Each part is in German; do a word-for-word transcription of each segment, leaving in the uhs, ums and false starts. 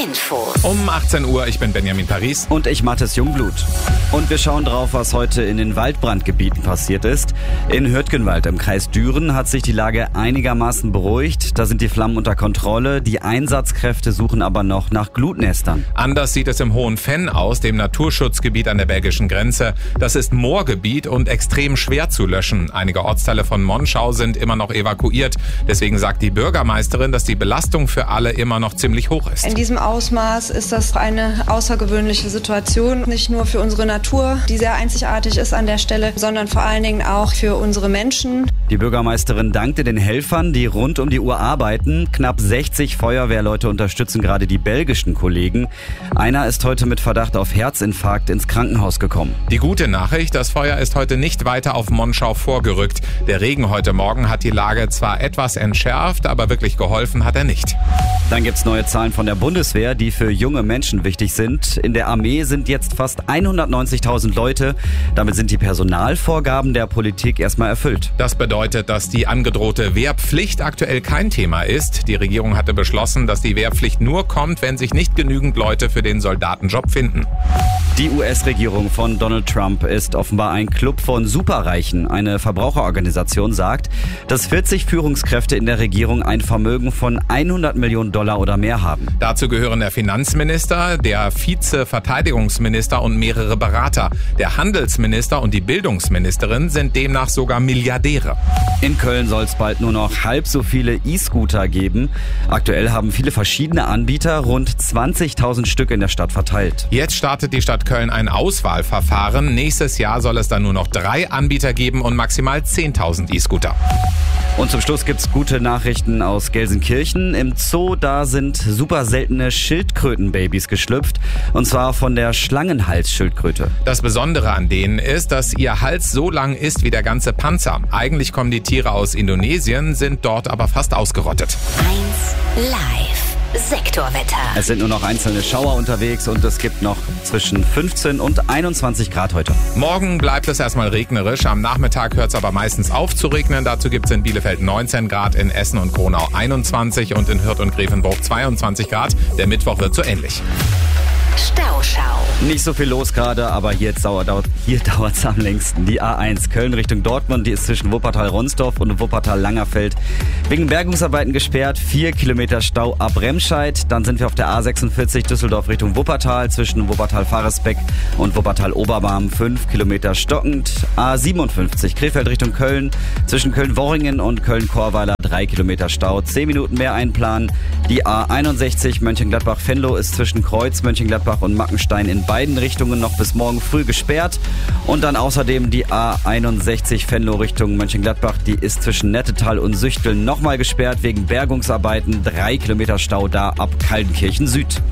Info. Um achtzehn Uhr, ich bin Benjamin Paris. Und ich Mathis Jungblut. Und wir schauen drauf, was heute in den Waldbrandgebieten passiert ist. In Hürtgenwald im Kreis Düren hat sich die Lage einigermaßen beruhigt. Da sind die Flammen unter Kontrolle. Die Einsatzkräfte suchen aber noch nach Glutnestern. Anders sieht es im Hohen Venn aus, dem Naturschutzgebiet an der belgischen Grenze. Das ist Moorgebiet und extrem schwer zu löschen. Einige Ortsteile von Monschau sind immer noch evakuiert. Deswegen sagt die Bürgermeisterin, dass die Belastung für alle immer noch ziemlich hoch ist. In diesem Ausmaß ist das eine außergewöhnliche Situation. Nicht nur für unsere Natur, die sehr einzigartig ist an der Stelle, sondern vor allen Dingen auch für unsere Menschen. Die Bürgermeisterin dankte den Helfern, die rund um die Uhr arbeiten. Knapp sechzig Feuerwehrleute unterstützen gerade die belgischen Kollegen. Einer ist heute mit Verdacht auf Herzinfarkt ins Krankenhaus gekommen. Die gute Nachricht, das Feuer ist heute nicht weiter auf Monschau vorgerückt. Der Regen heute Morgen hat die Lage zwar etwas entschärft, aber wirklich geholfen hat er nicht. Dann gibt's neue Zahlen von der Bundeswehr, die für junge Menschen wichtig sind. In der Armee sind jetzt fast hundertneunzigtausend Leute. Damit sind die Personalvorgaben der Politik erstmal erfüllt. Das bedeutet, dass die angedrohte Wehrpflicht aktuell kein Thema ist. Die Regierung hatte beschlossen, dass die Wehrpflicht nur kommt, wenn sich nicht genügend Leute für den Soldatenjob finden. Die U S-Regierung von Donald Trump ist offenbar ein Club von Superreichen. Eine Verbraucherorganisation sagt, dass vierzig Führungskräfte in der Regierung ein Vermögen von hundert Millionen Dollar oder mehr haben. Dazu gehören der Finanzminister, der Vize-Verteidigungsminister und mehrere Berater. Der Handelsminister und die Bildungsministerin sind demnach sogar Milliardäre. In Köln soll es bald nur noch halb so viele E-Scooter geben. Aktuell haben viele verschiedene Anbieter rund zwanzigtausend Stück in der Stadt verteilt. Jetzt startet die Stadt Köln ein Auswahlverfahren. Nächstes Jahr soll es dann nur noch drei Anbieter geben und maximal zehntausend E-Scooter. Und zum Schluss gibt's gute Nachrichten aus Gelsenkirchen. Im Zoo, da sind super seltene Schildkrötenbabys geschlüpft. Und zwar von der Schlangenhalsschildkröte. Das Besondere an denen ist, dass ihr Hals so lang ist wie der ganze Panzer. Eigentlich kommen die Tiere aus Indonesien, sind dort aber fast ausgerottet. eins Live. Sektorwetter. Es sind nur noch einzelne Schauer unterwegs und es gibt noch zwischen fünfzehn und einundzwanzig Grad heute. Morgen bleibt es erstmal regnerisch. Am Nachmittag hört es aber meistens auf zu regnen. Dazu gibt es in Bielefeld neunzehn Grad, in Essen und Kronau einundzwanzig und in Hürth und Grevenbruch zweiundzwanzig Grad. Der Mittwoch wird so ähnlich. Stauschau. Nicht so viel los gerade, aber hier dauert hier dauert's am längsten. Die A eins Köln Richtung Dortmund, die ist zwischen Wuppertal-Ronsdorf und Wuppertal-Langerfeld wegen Bergungsarbeiten gesperrt. Vier Kilometer Stau ab Remscheid. Dann sind wir auf der A sechsundvierzig Düsseldorf Richtung Wuppertal zwischen Wuppertal-Faresbeck und Wuppertal-Oberbarm. Fünf Kilometer stockend. A siebenundfünfzig Krefeld Richtung Köln zwischen Köln-Worringen und Köln-Chorweiler. Drei Kilometer Stau. Zehn Minuten mehr einplanen. Die A einundsechzig Mönchengladbach-Venlo ist zwischen Kreuz, Mönchengladbach und Mackenstein in beiden Richtungen noch bis morgen früh gesperrt. Und dann außerdem die A einundsechzig Venlo Richtung Mönchengladbach. Die ist zwischen Nettetal und Süchteln nochmal gesperrt wegen Bergungsarbeiten. Drei Kilometer Stau da ab Kaldenkirchen Süd.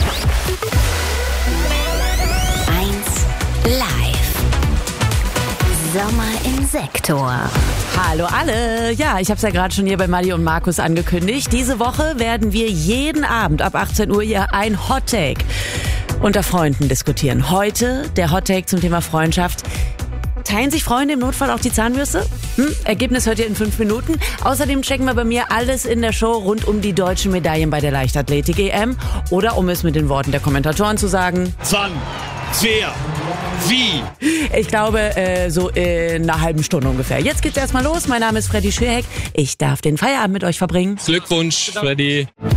eins Live. Sommer im Sektor. Hallo alle! Ja, ich habe es ja gerade schon hier bei Mali und Markus angekündigt. Diese Woche werden wir jeden Abend ab achtzehn Uhr hier ein Hot Take unter Freunden diskutieren. Heute der Hot Take zum Thema Freundschaft. Teilen sich Freunde im Notfall auch die Zahnbürste? Hm? Ergebnis hört ihr in fünf Minuten. Außerdem checken wir bei mir alles in der Show rund um die deutschen Medaillen bei der Leichtathletik-E M. Oder um es mit den Worten der Kommentatoren zu sagen: Wann? Wer? Wie? Ich glaube, äh, so in einer halben Stunde ungefähr. Jetzt geht's erstmal los. Mein Name ist Freddy Schürheck. Ich darf den Feierabend mit euch verbringen. Glückwunsch, Freddy.